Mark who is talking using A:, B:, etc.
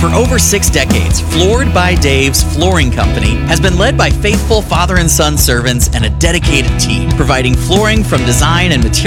A: For over 6 decades, Floored by Dave's Flooring Company has been led by faithful father and son servants and a dedicated team, providing flooring from design and material